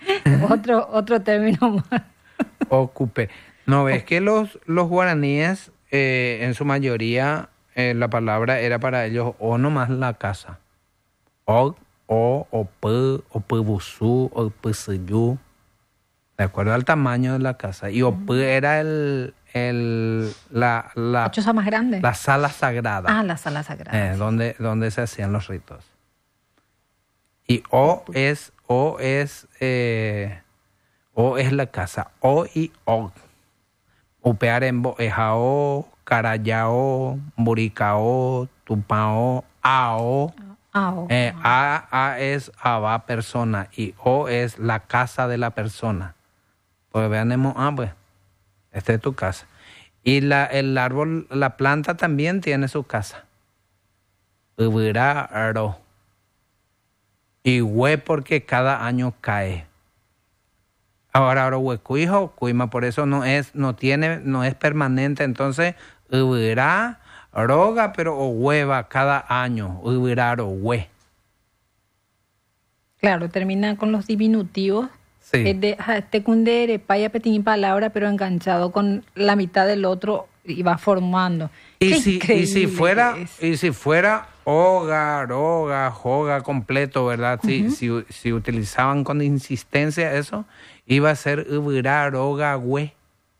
Otro término más. Ocupe. ¿No ves que los guaraníes, en su mayoría, la palabra era para ellos o nomás la casa? O pubusú, o pusuyú, de acuerdo al tamaño de la casa. Y era La choza más grande. la sala sagrada. Ah, la sala sagrada. Sí. Donde se hacían los ritos. Y o es la casa. O y o. Upearembo, ejao, carayao, buricao, tupao, ao. A es aba persona y o es la casa de la persona. Pues veamos, pues, esta es tu casa. Y el árbol, la planta también tiene su casa. Ubiraro. Y hue porque cada año cae. Ahora huecuijo, cuima, por eso no es permanente. Entonces, ubirá roga, pero o hueva cada año. Ubiraro hue. Claro, termina con los diminutivos. Sí. Tecundere, paya petín palabra, pero enganchado con la mitad del otro y va formando. Y si fuera hoga, roga, joga completo, ¿verdad? Si utilizaban con insistencia eso, iba a ser ubirá, roga, hue.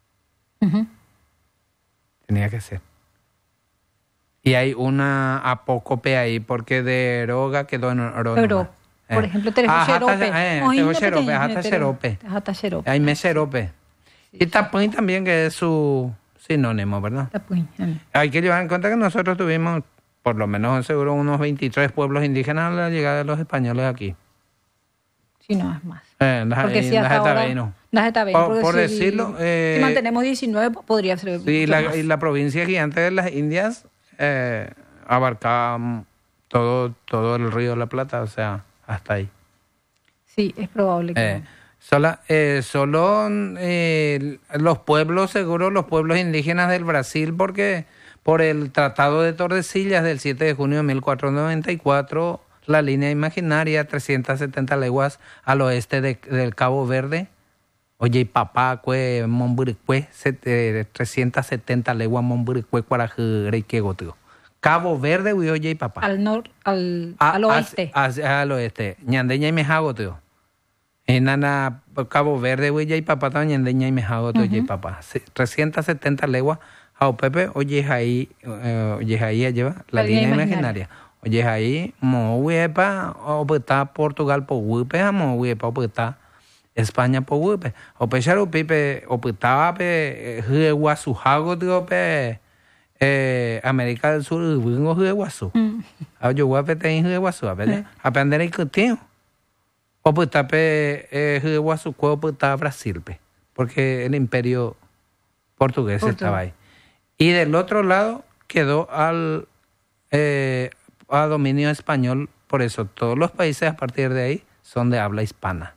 Tenía que ser. Y hay una apócope ahí, porque de roga quedó en roga. Por ejemplo, tejo xerope. Hay me xerope. Y tapuín también, que es su sinónimo, ¿verdad? Tapuín. Hay que llevar en cuenta que nosotros tuvimos, por lo menos seguro, unos 23 pueblos indígenas a la llegada de los españoles aquí. Sí, no es más. Porque si hasta ahora... Por decirlo... si mantenemos 19, podría ser... Sí, y la provincia gigante de las Indias abarcaba todo el río de la Plata, o sea... Hasta ahí. Sí, es probable que solo los pueblos indígenas del Brasil, porque por el Tratado de Tordesillas del 7 de junio de 1494, la línea imaginaria 370 leguas al oeste del Cabo Verde, oye, papá, Momburicue, 370 leguas Momburicue, Cuarajere, que goteo. Cabo Verde, oye, papá. Al oeste. Al oeste. Ñandeña y Mejago, tío. Nana, Cabo Verde, oye, papá, ñandeña y Mejago, oye, papá. 370 leguas. Jao Pepe, oye, ahí lleva la línea imaginaria. Oye, ahí, mo huepa, o peta Portugal po huepe, mo huepa, o peta España po huepe. O pecharo pipe, o peta pe, huewa su jago, tío, pe. América del Sur, vengo de Guasú. Yo voy a pedir de Guasú, ¿verdad? Aprender el tío. O pues tape de Guasú, pues está Brasil, porque el imperio portugués estaba ahí. Y del otro lado quedó a dominio español, por eso todos los países a partir de ahí son de habla hispana.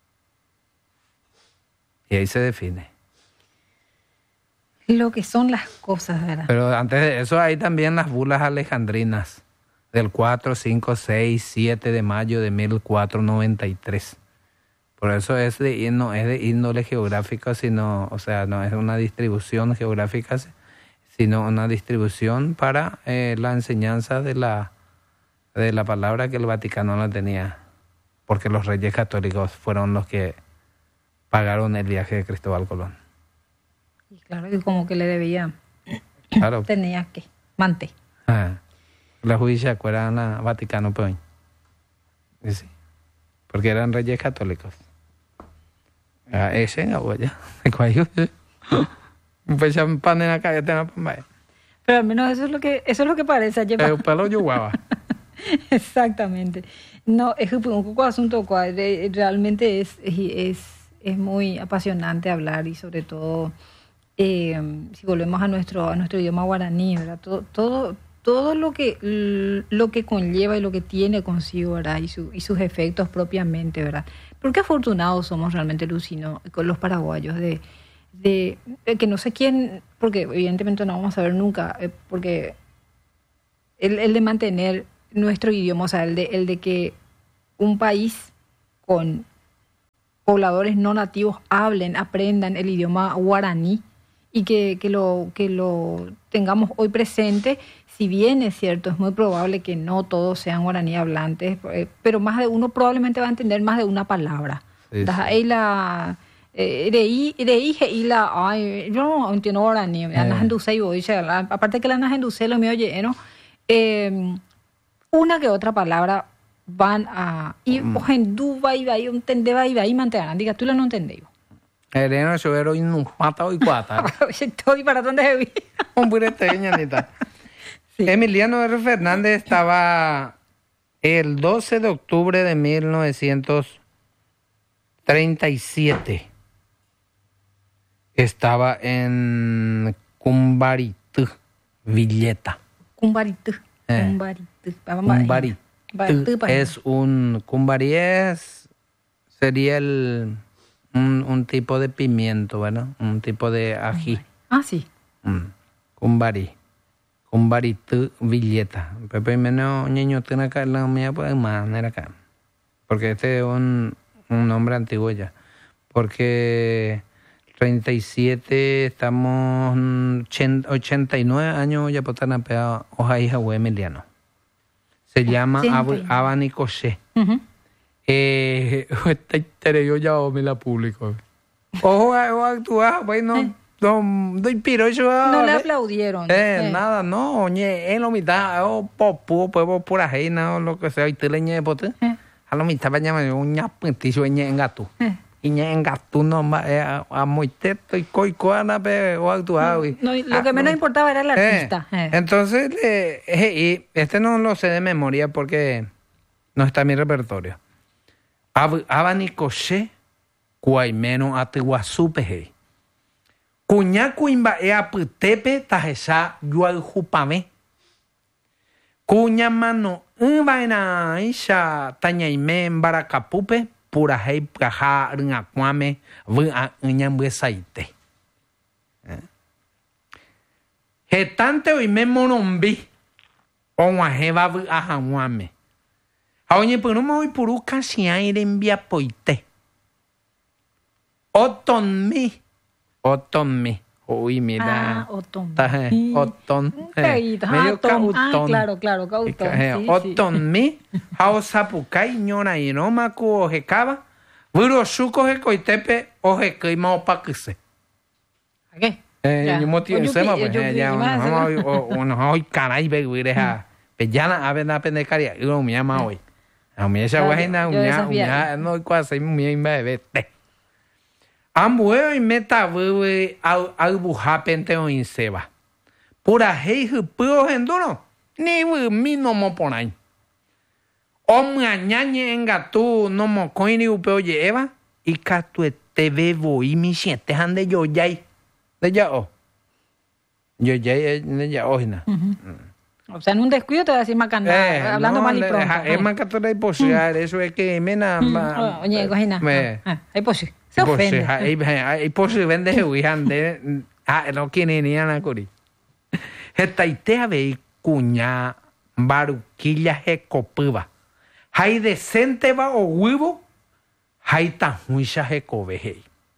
Y ahí se define. Lo que son las cosas, ¿verdad? Pero antes de eso hay también las bulas alejandrinas del 4, 5, 6, 7 de mayo de 1493. Por eso no es de índole geográfica, sino, o sea, no es una distribución geográfica, sino una distribución para la enseñanza de la palabra que el Vaticano no tenía, porque los reyes católicos fueron los que pagaron el viaje de Cristóbal Colón. Y claro, y como que le debía, claro. Tenía que mantener. La judicia eran a Vaticano, pues. Sí, porque eran reyes católicos. Ese, abuela. Pues champán en la calle, pero al menos eso es lo que parece. El pelo yo guava. Exactamente. No, es un poco asunto, realmente es muy apasionante hablar, y sobre todo si volvemos a nuestro idioma guaraní, ¿verdad? Todo lo que conlleva y lo que tiene consigo, ¿verdad? Y sus efectos propiamente, ¿verdad? Pero qué afortunados somos realmente, Lucino, con los paraguayos de que no sé quién, porque evidentemente no vamos a ver nunca, porque el de mantener nuestro idioma, o sea, el de que un país con pobladores no nativos aprendan el idioma guaraní y que lo tengamos hoy presente. Si bien es cierto, es muy probable que no todos sean guaraní hablantes, pero más de uno probablemente va a entender más de una palabra. Sí, sí. Ahí la yo no entiendo guaraní, aparte que la najenduce lo mío lleno, una que otra palabra van a y ojendu va y entender va y mantener, diga tú no entendés. Ereno chovero mata hoy cuata. Estoy para dónde vi. Un burete, ñanita. Sí. Emiliano R. Fernández estaba el 12 de octubre de 1937. Estaba en Cumbaritú, Villeta. Cumbaritú. Es un cumbarí, sería un tipo de pimiento, ¿verdad? Un tipo de ají. Ah, sí. Cumbarí. Cumbaritú, Villeta. Pepe menos niño tiene acá la mía pues más era acá. Porque este es un nombre antiguo ya. Porque 37 estamos 89 años ya por estar pegado hoja hija hue Emiliano. Se llama Abanicoché. Yo ya me la publico. Ojo, actúa, bueno, doy piro eso. No le aplaudieron. Nada, no, oye, en lo mitad, popu, pura reina o lo que sea, y te leñe de pote. A lo mitad para llamar un ñapentizo en gato. Y en gato no más, a muy teto y coicoana, pero o actuado. Lo que menos importaba era el artista. Entonces, y este no lo sé de memoria porque no está en mi repertorio. Abanicoché, cuaimeno atiguasupe. Cuña cuimba aputepe tajesa yuajupame. Cuña mano vaina isha tañaime baracapupe pura hei caja ringacuame vua ñambuesaite. Getante oime monombi onguajeva vua jaguame. Oye, pues no me voy por un casi aire en vía poite. Otonmi. Uy, mira. Otón. Otón. Medio cautón. Claro, cautón. Otonmi. Haosapucay, ñona y no macu ojecaba. Vuro suco je coitepe ojequima opacuse. ¿A qué? Yo motivo sema pues ya uno hoy caray beguireja. Pellana ave na pendecaria. Uno me llama hoy. A mí esa guajina no quase me bebete. Ambueo y meta bebe al bujapente o inseba. Pura hei hupio henduno. Ni mi no mo ponai. O mañañe en gato no mo coini upeo lleva. Y catuete bebo y mi siete han de yo yay. De ya o. Yo yay de ya ojina. O sea, en un descuido te va a decir macana, hablando mal y pronto. Es macana y posiar, eso es que mena. Oye, cojina. Hay posible. Se ofende. Hay posible vende huijande. No quiere ni a curi. Esta idea ve cuña baruquilla he copuba. Hay decente va o huevo. Hay tan huisha he cobeje.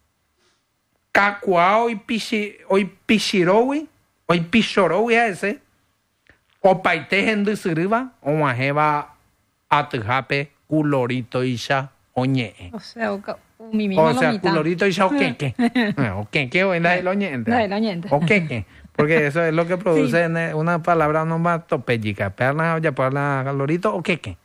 Cacuao y pichirowi. Hoy pichorowi a ese. O paite hendu siriva, o majeva atujape, culorito isha, oñe. O sea, culorito isha oqueque. Oqueque o en la oñente. Oqueque. Porque eso es lo que produce una palabra onomatopéyica. Perna ya por la calorito oqueque.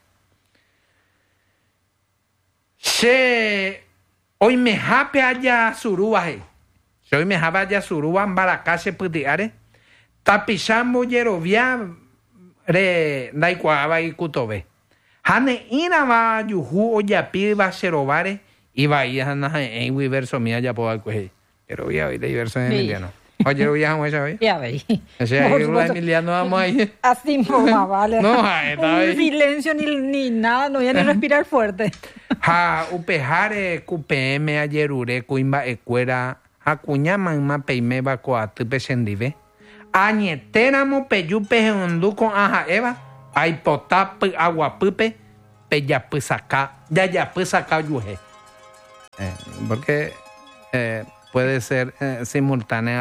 Hoy me jape allá suruba. Hoy me jape allá suruba, baracase putiare. Tapishambo yerovia. Re daikuaba y kutobe. Hane ina va yuhu o yapi va serobare y va y hana en universo mía ya puedo coger. Pero ya hoy de diverso en Emiliano. Oye, lo viajamos esa vez. Ya veis. O sea, ahí lo Emiliano vamos ahí. Así no vale. No, está un silencio ni nada, no voy a ni respirar fuerte. Ha upejare QPM ayerure kuimba ecuera ha cuñaman ma peime va coatu pesendive. Añetéramo peyupe hondu con aja eva. Ay potap aguapupe. Peyapusaca. Ya yapusaca yuhe. Porque puede ser simultánea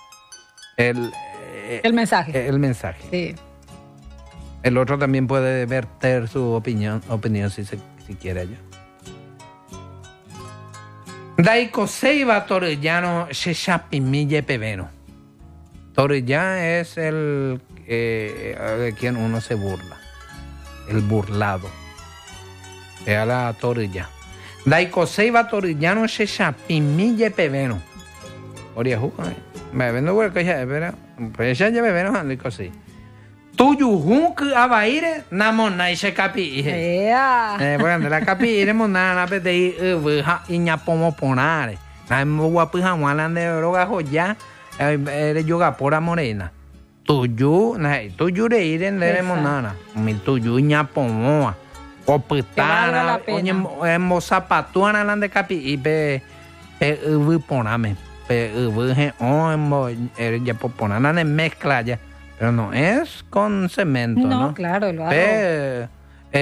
el mensaje. El mensaje. Sí. El otro también puede verter su opinión si quiere yo. Daiko Seiba Torellano Sheshapimille Peveno. Torellán es el de quien uno se burla. El burlado. Es la Torellán. Daiko Seiba Torellano Sheshapimille Peveno. Oriahu. Me vendo hueco ya, pero pues ya me ven a Daiko Sei. Tuyuhun que abaire namona y se capi. Bueno, la capi iremos nada pete y ñapomo ponare. Na mo guapuja walan de droga joya. Eres yoga pora morena. Tuyu re iren leremos nada. Mi tuyu ñapomoa. Oputana. Oye, mo zapatuana lan de capi y pe poname. Pe mo eres ya poponana de mezcla ya. Pero no es con cemento, ¿no? No, claro, lo hago.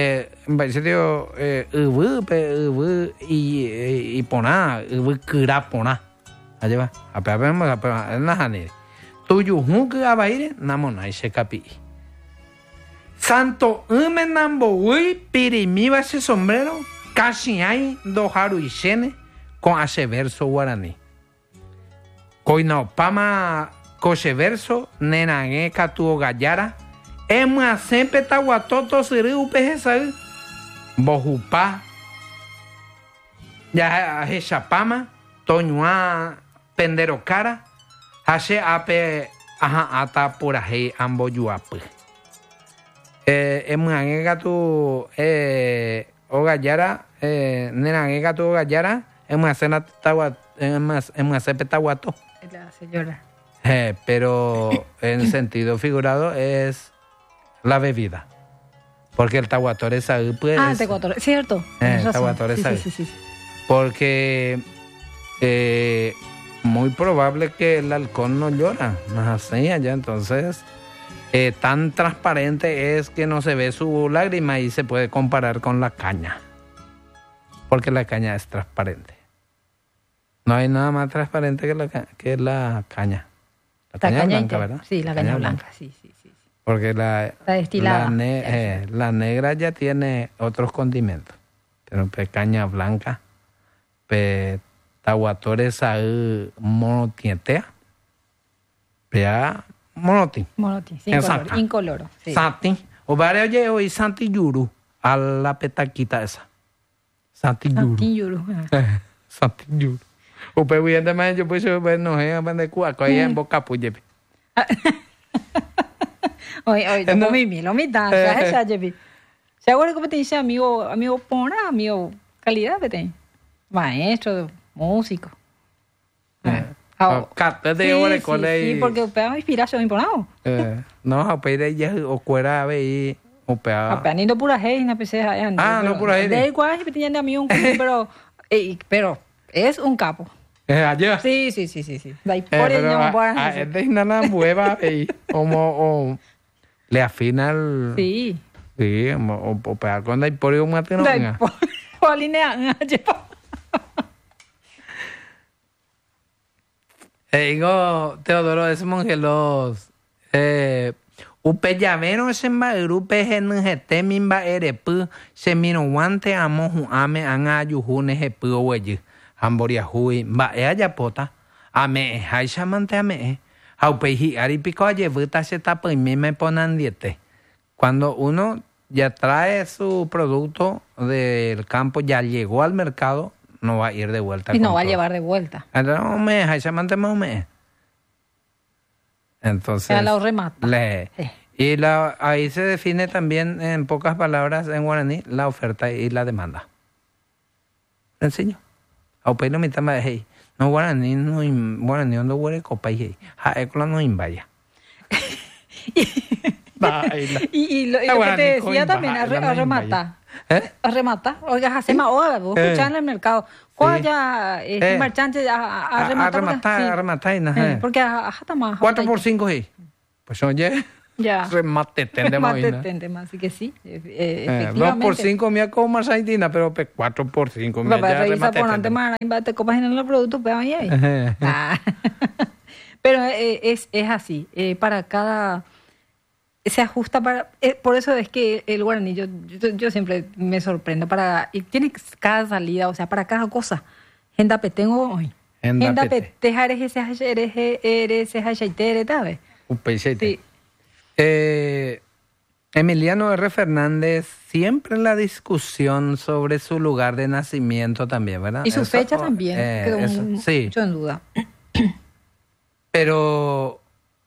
Y poná, kira poná. Allá va. Apenas en la janere. Tuyo que abaire, namona y se capi. Santo nambo uy pirimiba ese sombrero, casi hay doharu y shene con ese verso guaraní. Coinopama Coche verso, nenangue catuo gallara, ema sempre taguatoto siriu pejesa, bojupa, ya hechapama, toñua pendero cara, hace ape, ata por ahí ambo yuape. Emangue catu, o gallara, nenangue catu gallara, ema cena tagua, ema sempre taguato. La señora. Pero en sentido figurado es la bebida. Porque el tahuatore sabe, pues. El tahuatore, cierto. El tahuatore sabe. Sí. Porque muy probable que el halcón no llora. No es así allá. Entonces, tan transparente es que no se ve su lágrima y se puede comparar con la caña. Porque la caña es transparente. No hay nada más transparente que la caña. La caña blanca, ¿verdad? Sí, la caña blanca, sí. Porque la destilada. La negra ya tiene otros condimentos. Pero caña blanca, tahuatores ahí monotietea, monotín. Monotín, sin color, incoloro. Sí. Santi, o varios llevo y Santi Yuru, a la petaquita esa. Santi Yuru. Santi Yuru. Upe huyente más yo pues no es de cuaco ahí en boca puye. Oye, yo comí mi lomita, ya llevi. Se acuerda cómo te dice amigo pona, amigo calidad que te. Maestro, músico. Sí, porque upea inspiración imponado. No, upea ya o cuera ve upea. Upea ni no pura hey, na pese allá. No pura hey. De igual que tenía amigo pero es un capo. Allá. Sí. Dai por el no es una nueva y como le afina el. Sí. Sí, o pegar con dai por un matino. Por línea. Digo, Teodoro, ese monje los upe llavero ese grupe genete mimba erepu se mino guante amo ame anga yuhune jepu oye. Hamboria hui ba ella pota ame haisha mante ame haupeji aripico ayevuta se tapa y me ponen diete. Cuando uno ya trae su producto del campo, ya llegó al mercado, no va a ir de vuelta. Y no va a llevar de vuelta. Entonces ya la remata. Y ahí se define también en pocas palabras en guaraní la oferta y la demanda. ¿Le enseño? Aupay no me tama hey. No guaraní no huele copa y ha ecola no invaya. Y lo que te decía también, arremata. Arremata. Oiga, hacemos ahora, vos escuchás en el mercado. ¿Cuál ya marchante arremata? Arremata. Porque ajá, más. 4 por 5, hey. Pues oye. Ya. Remate tende Remate más. tende más, así que sí, 2 efectivamente. por 5 me como Argentina, pero 4 por 5 me Papá, ya revisa remate por antes, tende. te copas en los productos, pero ahí. Ah. Pero es así, para cada... Se ajusta para... por eso es que el guaraní, yo siempre me sorprendo, y tiene cada salida, o sea, para cada cosa. Hendape tengo hoy. Hendape tejares ese hachaitere, ¿sabes? Sí. Emiliano R. Fernández, siempre en la discusión sobre su lugar de nacimiento también, ¿verdad? Y su fecha también, quedó sí. mucho en duda. Pero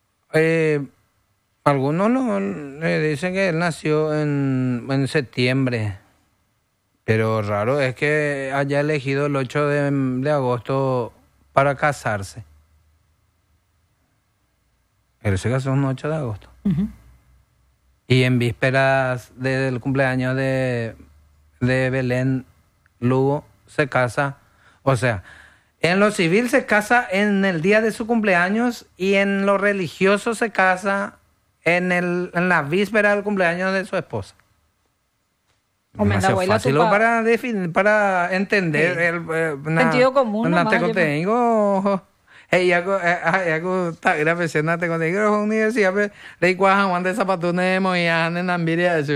algunos no le dicen que él nació en septiembre, pero raro es que haya elegido el 8 de agosto para casarse. Él se casó el 8 de agosto. Uh-huh. Y en vísperas del cumpleaños de Belén Lugo se casa, o sea, en lo civil se casa en el día de su cumpleaños y en lo religioso se casa en la víspera del cumpleaños de su esposa. Es fácil para entender sí. el sentido común. No tengo está gracias no tengo universidad le cuajan Juan de Zapatunes y en Ambiria eso.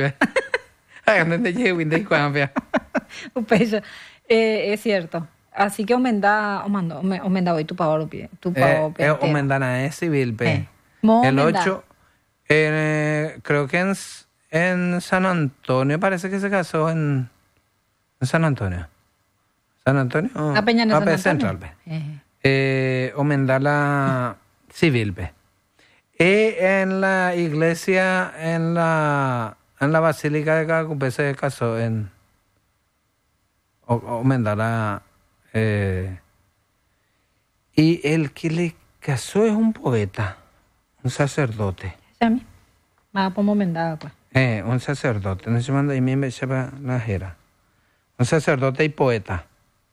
Es cierto. Así que aumenta hoy tu pago pie. Aumenta es civil, pe. El 8, creo que en San Antonio, parece que se casó en San Antonio. ¿San Antonio? La Peña en San Antonio. Central, pe. Aumenta civil, pe. Y en la iglesia, en la Basílica de Cacupé se casó en aumenta y el que le casó es un poeta, un sacerdote. ¿Sí? Pues. Un sacerdote, no se manda y me sepa la jera. Un sacerdote y poeta.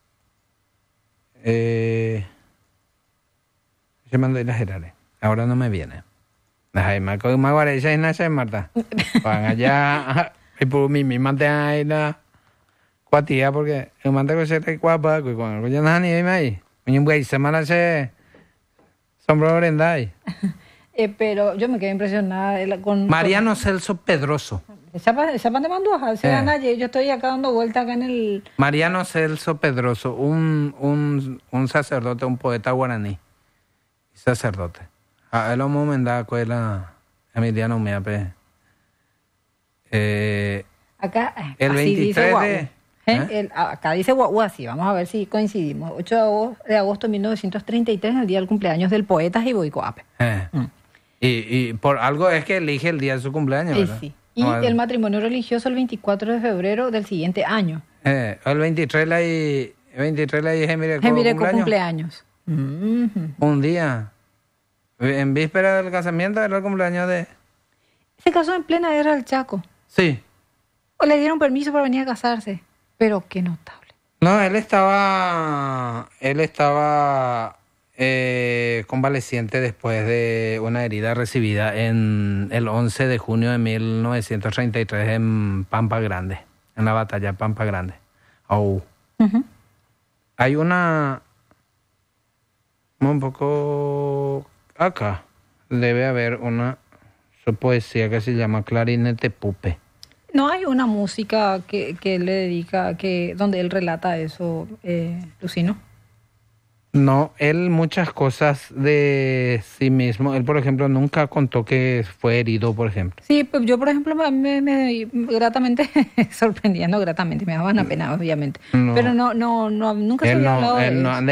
Se manda y la jera. Ahora no me viene. Ay, Marco, Maguarecha y Nacha y Marta. Van allá, y por mí misma te hay la cuatía, porque el manda que se te cuapa, que cuando ya no ni ve ahí. Un güey se manda se sombro orendai. Pero yo me quedé impresionada con Mariano Celso Pedroso. Esa pan de Manduaja, yo estoy acá dando vuelta acá en el... Mariano Celso Pedroso, un sacerdote, un poeta guaraní. Sacerdote. A él lo momento con la Emiliano Meape. Acá el 23 de... acá dice Guaguasi, vamos a ver si coincidimos. 8 de agosto de 1933, el día del cumpleaños del poeta Jiboicoape. Y por algo es que elige el día de su cumpleaños, ¿verdad? Sí. Y el matrimonio religioso el 24 de febrero del siguiente año. El 23 la y cumpleaños. Un día. En víspera del casamiento era el cumpleaños de... Se casó en plena guerra del Chaco. Sí. O le dieron permiso para venir a casarse. Pero qué notable. No, él estaba convaleciente después de una herida recibida en el 11 de junio de 1933 en Pampa Grande, en la batalla Pampa Grande. Hay un poco acá, debe haber una su poesía que se llama Clarinete Pupe. No hay una música que él le dedica, donde él relata eso, Lucino. No, él muchas cosas de sí mismo. Él, por ejemplo, nunca contó que fue herido, por ejemplo. Sí, pues yo, por ejemplo, me gratamente, sorprendiendo gratamente, me daba una pena, obviamente. No, pero nunca se había hablado de eso. Nada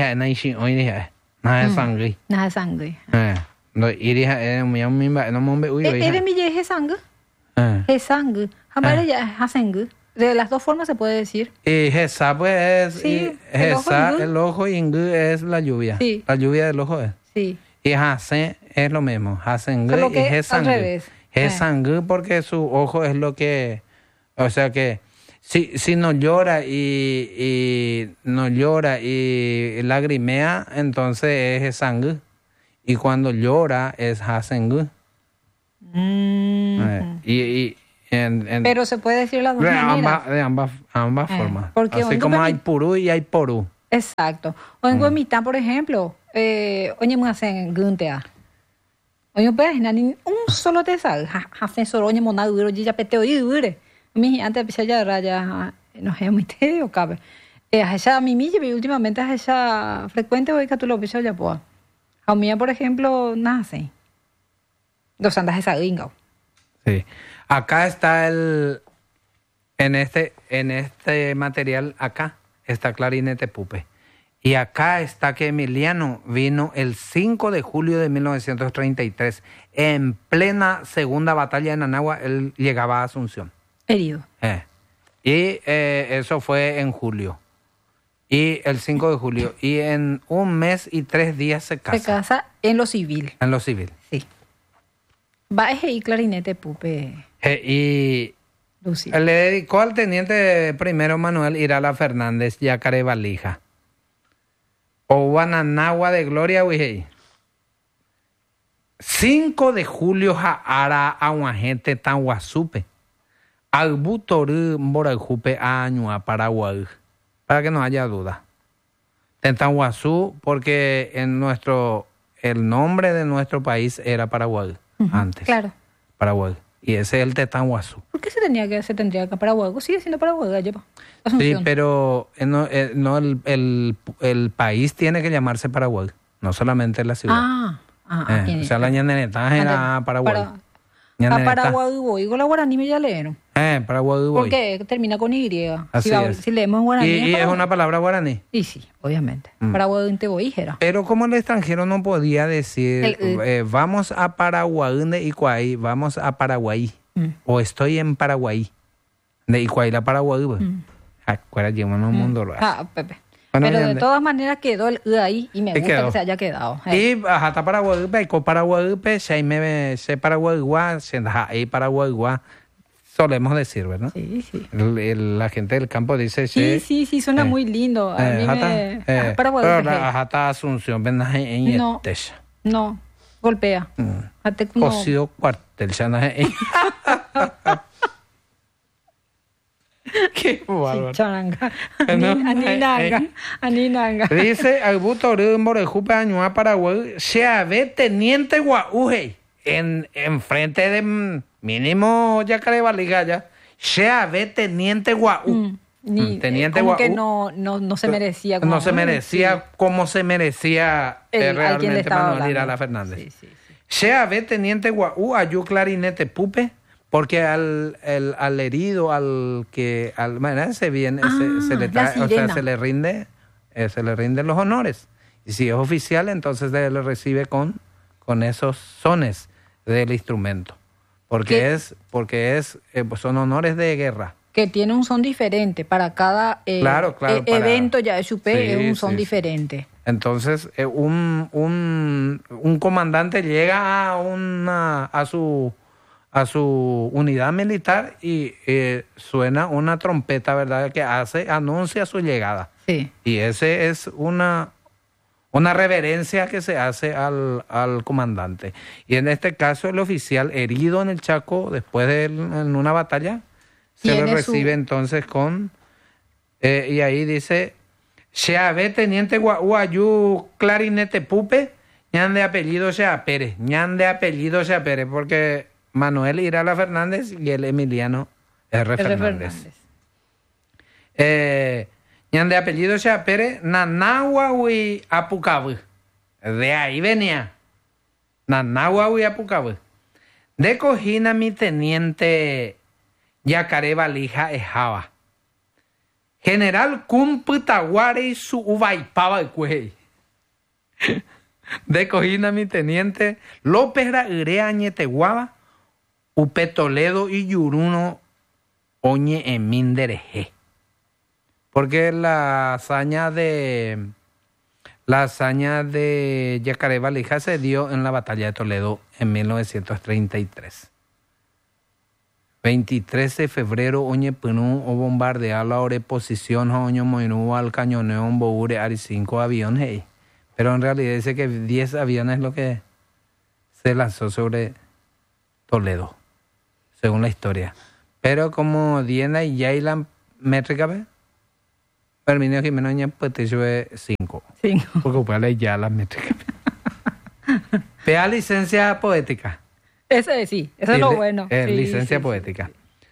de sangre. Nada de sangre. No, ¿eres mi je sangre? Es sangre. Ya es sangre. De las dos formas se puede decir. Y Jesa, pues, sí, el ojo y Ingu es la lluvia. Sí. La lluvia del ojo es. Sí. Y Hase es lo mismo. Hasengü y Jesangü. Al revés. Jesangü porque su ojo es lo que... O sea que si no llora y lagrimea, entonces es Jesangü. Y cuando llora es Hasengü. Pero se puede decir las dos maneras. De ambas formas. Porque así como hay purú y hay porú. Exacto. O en Guamitán, por ejemplo, oye, me hacen guntea. Oye, pues, un solo te sale. Hacen solo, oye, monado, duro, ya peteo y dure. Mi antes empecé ya raya, no sé, muy tedio, cabe. Ella, mi milla, últimamente es ella frecuente, hoy que tú lo ves ya, pues. A mí, por ejemplo, nace. Dos andas esa gringa. Sí. Acá está en este material, acá está clarinete pupe. Y acá está que Emiliano vino el 5 de julio de 1933. En plena segunda batalla de Nanagua, él llegaba a Asunción. Herido. Y eso fue en julio. Y el 5 de julio. Y en 1 mes y 3 días se casa. Se casa en lo civil. En lo civil. Sí. Va y clarinete pupe. Y Lucía le dedicó al teniente primero Manuel Irala Fernández Yacaré Valija. O Guananagua de Gloria, güey. 5 de julio Jaara Aguajete Tanguasupe. Albutoru Morajupe Añua Paraguay. Para que no haya duda. Tentanguazú, porque el nombre de nuestro país era Paraguay antes. Claro. Paraguay. Y ese es el Tetanguazú. ¿Por qué se tendría que Paraguay? Sigue siendo Paraguay, lleva. Sí, pero el país tiene que llamarse Paraguay, no solamente la ciudad. O sea, la ñaneneta era Paraguay. Paraguay, digo la guaraní me ya leyeron. Paraguay. Porque termina con Y. Así es. Si leemos guaraní. ¿Y es una palabra guaraní? Y sí, obviamente. Paraguay en Teboíjera. Pero como el extranjero no podía decir, vamos a Paraguay de Icuay, vamos a Paraguay. O estoy en Paraguay. De Icuay la Paraguay. Acuérdate, llevamos un mundo. Pepe. Bueno, pero de todas maneras quedó el ahí y me gusta que se haya quedado. Y hasta Paraguay, con Paraguay, se Paraguay, ahí Paraguay, solemos decir, ¿verdad? Sí. La gente del campo dice... Sí, suena muy lindo. A mí Paraguay. Pero hasta Asunción, ¿verdad? No, golpea. Cocido cuartel, Qué bárbaro. Charanga. Aninanga. Dice Albutoru Morejupe Añua Paraguay, se ve teniente Guauje en frente de mínimo Yacaré Baligaya, se ve teniente Guau. Teniente como que no se merecía. No se merecía como se merecía realmente Manuel Irala Fernández. Sí. Se ve teniente Guau, ayú clarinete pupe. Porque al herido, se le rinden los honores. Y si es oficial, entonces se le recibe con esos sones del instrumento. Porque son honores de guerra. Que tiene un son diferente para cada evento ya de Chupé, es un son diferente. Entonces, un comandante llega a su unidad militar y suena una trompeta, ¿verdad? Que anuncia su llegada. Sí. Y ese es una reverencia que se hace al comandante. Y en este caso, el oficial herido en el Chaco, después en una batalla, se le recibe entonces con... y ahí dice, Xeabe teniente Guayú clarinete pupe, ñan de apellido Xea Pérez, porque... Manuel Irala Fernández y el Emiliano R. Fernández. Ñan de apellido Xea Pérez, Nanahuahui Apucabu. De ahí venía. Nanahuahui Apucabu. De cojina mi teniente Yacaré Valija Ejaba. General Cumputaguare y su Uvaipaba y Cuey. De cojina mi teniente López Ragurea Ñeteguaba. Upe Toledo y Yuruno Oñe Emindereje. Porque la hazaña de Yacaré Valija se dio en la batalla de Toledo en 1933. 23 de febrero Oñe Punú o bombardear la posición Oño Moinú al cañoneo en Boure Ari 5 aviones. Pero en realidad dice que 10 aviones es lo que se lanzó sobre Toledo, según la historia. Pero como Diana y Yailan métrica, Herminio Jimeno ña pues 5. Porque puede ya la métrica. Pea licencia poética. Ese sí, eso es lo bueno. Licencia poética.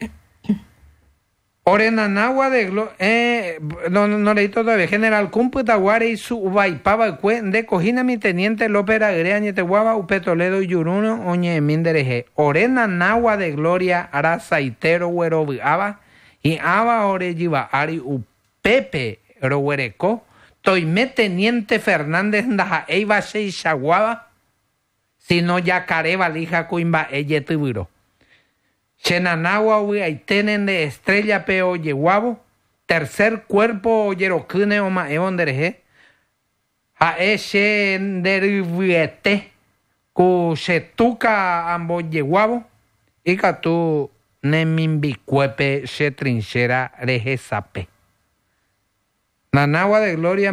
Orenanagua de no leí todavía. General Cumputaguare y su Ubaipaba de Cojina, mi teniente López Agrea, Ñeteguaba, Upe Toledo y Yuruno, Oñe Mindereje. Orenanagua de Gloria, Arazaitero, Huerobiaba, y Aba Oreyiba, Ari Upepe, Rohuereco, Toime teniente Fernández, Ndaja, Eiva, Shaguaba, sino Yacaré, Valija, Cuimba, Eyetiburo. Chenanagua, Huaitenen de Estrella Peo Yeguabo, tercer cuerpo Yerocune o Maebondereje, Aeche Nderiviete, Cuchetuca Ambo Yeguabo, y Catu Nemimbicuepe, Che Trinchera Rejezape. Nanagua de Gloria,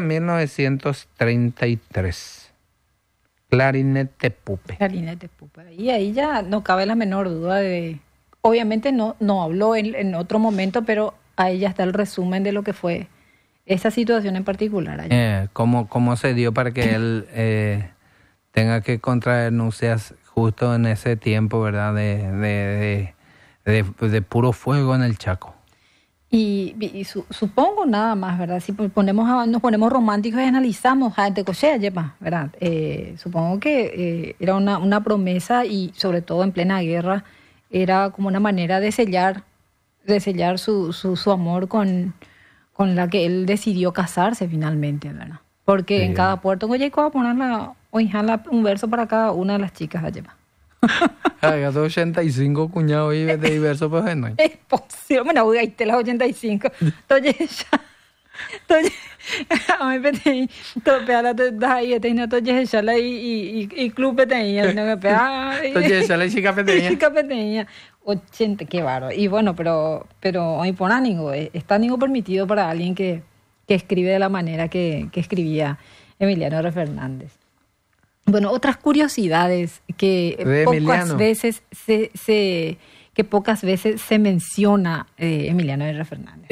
1933. Clarinete Pupe. Clarinete Pupe. Y ahí ya no cabe la menor duda de... Obviamente no habló en otro momento, pero ahí ya está el resumen de lo que fue esa situación en particular. ¿Cómo se dio para que él tenga que contraer nupcias justo en ese tiempo, ¿verdad? De puro fuego en el Chaco. Y supongo nada más, ¿verdad? Si nos ponemos románticos y analizamos, ¿verdad? Supongo que era una promesa y sobre todo en plena guerra era como una manera de sellar su amor con la que él decidió casarse finalmente, ¿verdad? Porque sí, en cada puerto voy a poner un verso para cada una de las chicas allá. Hay 85 cuñados y de diversos, pues no. Es posible, bueno, voy a irte las 85. Entonces a mí me pedí, y club peteña, no me pega. Entonces la chica peteña. 80, qué bárbaro. Y bueno, pero hoy por ánimo, está ánimo permitido para alguien que escribe de la manera que escribía Emiliano R. Fernández. Bueno, otras curiosidades que pocas veces se menciona Emiliano R. Fernández.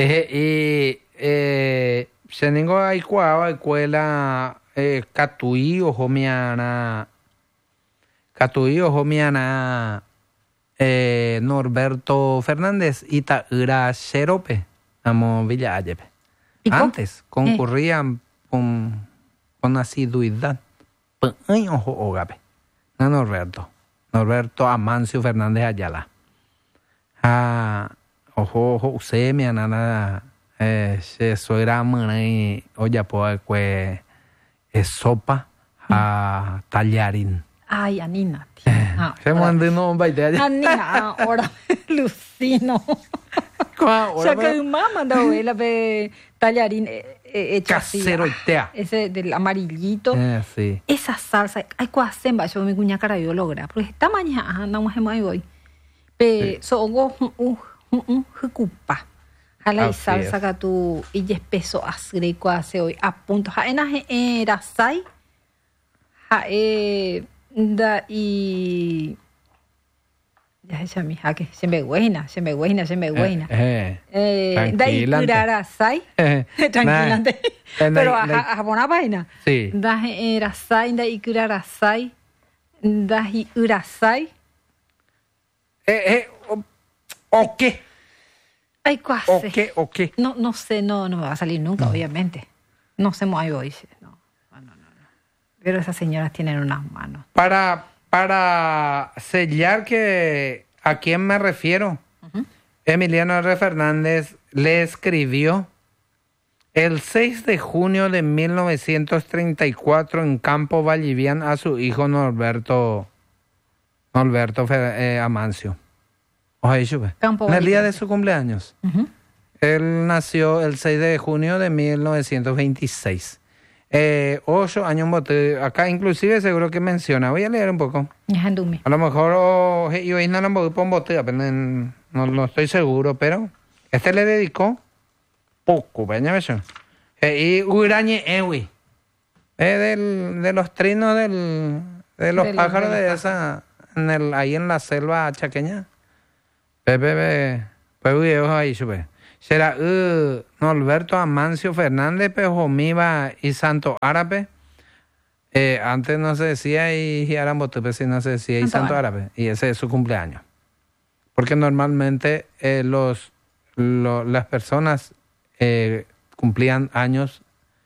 Se ningo aikuaba escuela Catuí o Jomiana Norberto Fernández y Taira Xerope, amo Villa Ayebe. Antes concurrían con asiduidad. Norberto Amancio Fernández Ayala. Usted mi anana suegra mane oya pues sopa a tallarín. Ay, Anina. Se mandó no baite allá. Anina, ahora Lucino. Ya que mamá da abuela pe tallarín casero tea. Ese del amarillito. Sí. Esa salsa, ay cuasemba, yo mi cuña cara yo logra, porque esta mañana andamos en mai hoy. So un jucupa. Jala y salsa que tú y espeso asgreco hace hoy a punto. Ja era sai. Ja da y ya esa mi jaque, se me buena. Da y curara sai. Tranquilante. Pero a buena vaina. Sí. Da era sai, da y curara sai. Da y urasai. ¿O qué? Ay, cuase. ¿O qué? No sé, no me va a salir nunca, obviamente. No sé muy hoy. No. Pero esas señoras tienen unas manos. Para sellar que a quién me refiero, Emiliano R. Fernández le escribió el 6 de junio de 1934 en Campo Vallivian a su hijo Norberto Amancio. En el día de su cumpleaños. Él nació el 6 de junio de 1926. 8 años en bote. Acá inclusive seguro que menciona. Voy a leer un poco. A lo mejor yo no estoy seguro, pero este le dedicó poco. Y Urañe Ewi. De los trinos de los pájaros de esa ahí en la selva chaqueña. Pepe, ahí sube. Será Norberto Amancio Fernández, Pejomiva y Santo Árabe. Antes no se decía y Arambotupe, si no se decía y Santo Árabe. Y ese es su cumpleaños. Porque normalmente las personas cumplían años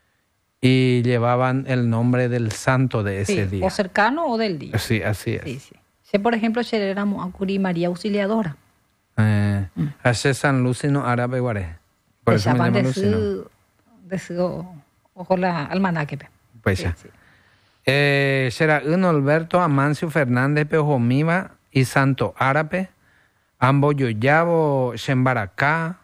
y llevaban el nombre del santo de ese día. O cercano o del día. Sí, así es. Sí. Si por ejemplo, éramos Acuri María Auxiliadora. Hace San Lucino Árabe Guaré. Por eso me llamo Lucino. Ojo la almanaque. Pues ya. Será Norberto Amancio Fernández Pejomiva y Santo Árabe. Ambos yoyabo Shembaracá.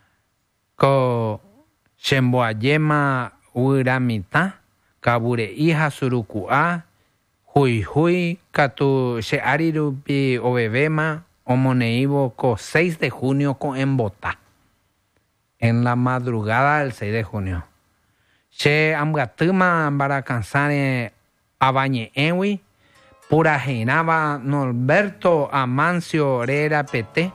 Ko Shemboayema Uramita. Kabure hija Surucuá. Huy Katu Shearirupi Obebema. Omoneibo con 6 de junio con Embotá. En la madrugada del 6 de junio. Che Amgatuma Ambaracanzane Abañe Enwi. Pura Jeinaba Norberto Amancio Rera PT.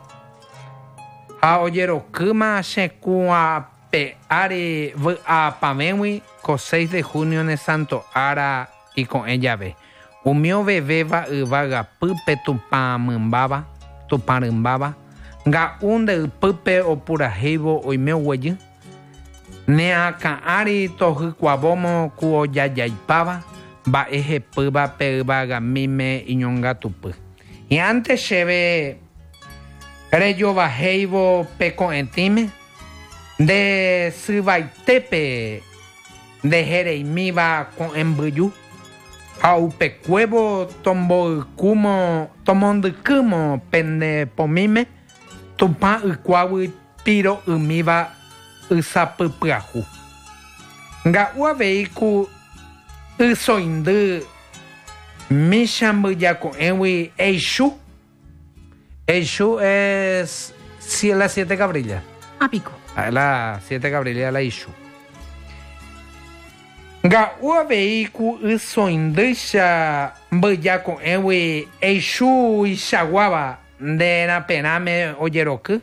A Oyero Kuma Shekua Peare a Pamenwi con 6 de junio en Santo Ara y con ella ve. Umio bebeba vaga pupe tupamambaba. Tuparambaba. Ga unde pupe o pura heibo o meu hueyi. Neaka ari tohu kwabomo kuo yayaipaba. Ba eje puba peba gamime inyonga tupu. Y antes cheve reyo bajeibo peco entime. De Subaitepe de Jereimiba con embuyu. Aupe cuevo tombo kumo tomondo kumo pende pomime. Tupa ukwawi piro umiba usapupuahu. Nga ua veiku usoindu mishambu yako enwi eishu. Eishu es las 7 cabrillas. Pico. Las 7 cabrillas la ishu. Nga ua veiku usoindisha mbuyako enwi eishu ishawaba de na pename oyeroku.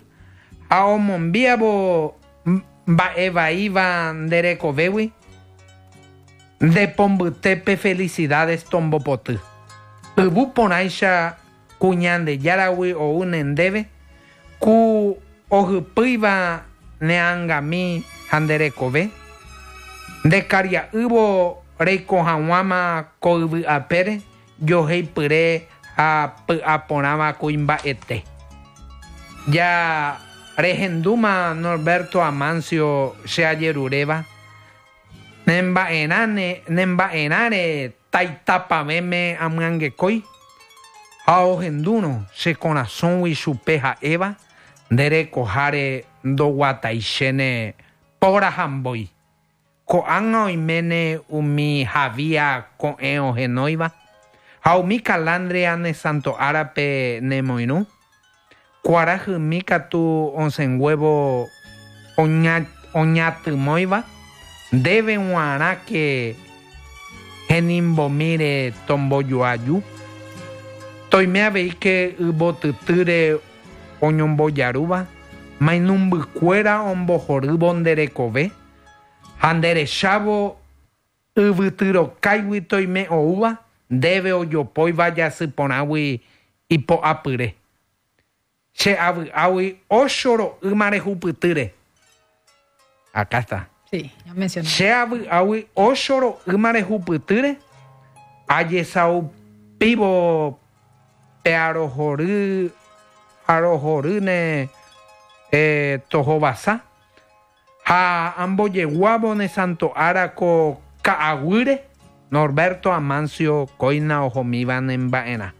Aomombiabo ba eva iba derekovewi. De Pombutepe felicidades tombopotu. Ubu ponaisha kuñande yarawi o unendebe. Ku ojupiva neangami handerekove. De Caria Ubo Reiko Hawama Koibu Apere. Yo hei pure a ponama kuimba ete. Ya regenduma Norberto Amancio se ayerureba. Nemba enare taitapa meme amangekoi. Hao genduno se corazón wishupeja eva. Dere kohare do wataishene pora hamboi. Ko anga imene umi havia ko eo genoiva. Hao mi calandria ne santo árape ne moinu. Cuaraje mika tu onsen huevo oñatumoiva. Debe uana que genimbomire tomboyoayu. Toimea veike ubotuture oñomboyaruba. Mainumbucuera ombojorbonderekove. Handere chavo ubuturo kaiwi toime ouba. Debe oyopoi vaya suponawi ipo apure. Che awi oshoro umare huputure. Acá está. Sí, ya mencioné. Che awi oshoro umare huputure. Ayesau pivo pearojoru arojorune tojobasa. Ha amboyeguabo ne santo araco kaaguire. Norberto Amancio Coina Ojomiban en Baena.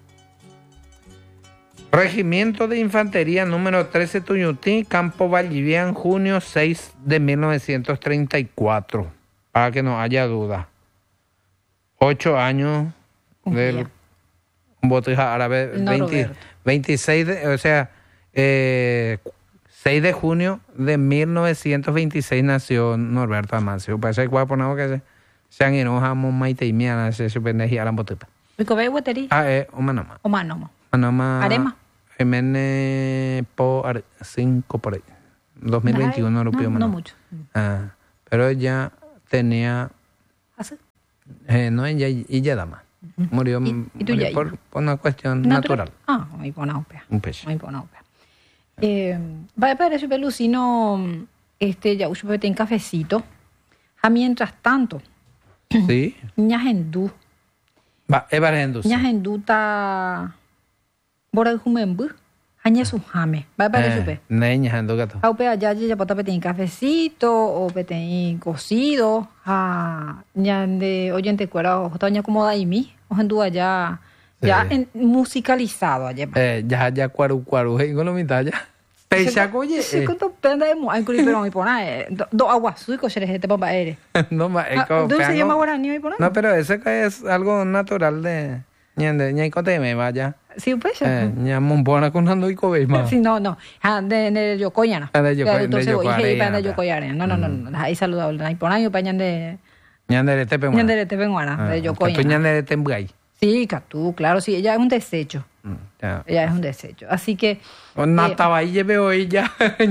Regimiento de Infantería número 13 Tuyutín, Campo Vallivian, junio 6 de 1934. Para que no haya duda. 8 años del botija árabe. 26 de, o sea, 6 de junio de 1926 nació Norberto Amancio. Parece que guapo que se han enojado maite y miana se suspende y aran botupa. ¿Mico ve guateri? Omanoma. Omanoma. Panamá. Arema. Jiménez por 5 por ahí. 2021 europeo. No mucho. Pero ella tenía... ¿Así? No, ella dama. Murió, ¿Y tú murió ya? por una cuestión natural. Muy buena opera. Un peixe. Muy buena opera. Va para eso, Pelucino, ya uso que ten cafecito. Mientras tanto, Sí. ñahendú. Va, Evarendos. Ñahendú ta bora jumembu. Hañe su jame. Va para eso, pe. Neña, ando gato. Aupe allá ya pota petein cafecito o petein cocido. Ñande oyente cuera o toña como daimi. O hendú allá ya musicalizado allá. Ya cuaru, con lo mitad ya. Peisaco, oye. Se cuento penda de muy pero me pone do agua suico se les te pompa ere. No, Dulce llama guaraní me pone. No, pero ese es algo natural de ñande, ñaicote me vaya. Sí, pues. Ñamumpona con ando y cobe más. Sí, no. De yocoyana. De yocoyana. No. Ahí saludable. Ahí pone para ñande. Ñande te penguana. Ñande te penguana, de yocoyana. Tú ñande te embray. Sí, tú, claro, sí, ella es un desecho. Ella es un desecho. Así que... Estaba ahí, llevé hoy ya.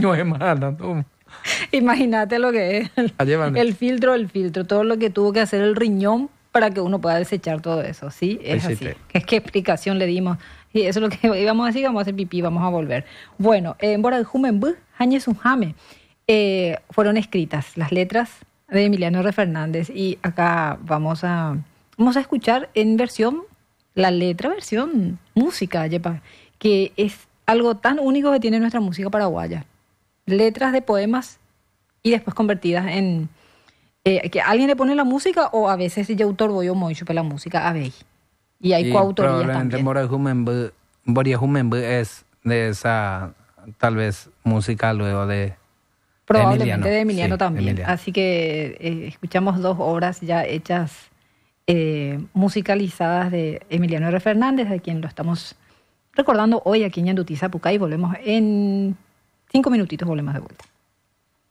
Imagínate lo que es el filtro, todo lo que tuvo que hacer el riñón para que uno pueda desechar todo eso, ¿sí? Es así. ¿Qué explicación le dimos? Y eso es lo que íbamos a decir, vamos a hacer pipí, vamos a volver. Bueno, en Bora Jumenbu, Jañez Unjame, fueron escritas las letras de Emiliano R. Fernández y acá vamos a escuchar en versión, la letra, versión música, yepa, que es algo tan único que tiene nuestra música paraguaya. Letras de poemas y después convertidas en... que alguien le pone la música o a veces yo autor voy o mucho para la música a ver. Y hay coautorías también. Boria Jumembu es de esa, tal vez, música luego de... Probablemente Emiliano. de Emiliano Sí, también. Emiliano. Así que escuchamos 2 obras ya hechas, musicalizadas de Emiliano R. Fernández, a quien lo estamos recordando hoy aquí en Ñandutí, Sapucay. Volvemos en 5 minutitos, volvemos de vuelta.